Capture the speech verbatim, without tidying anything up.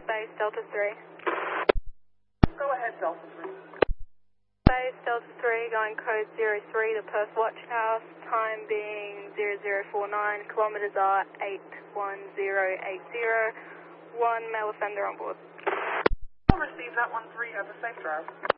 Base Delta three. Go ahead, Delta three. Base Delta three, going code zero three to Perth Watch House, time being zero zero four nine, kilometers are eight one zero eight zero, one male offender on board. I'll receive that one three, have a safe drive.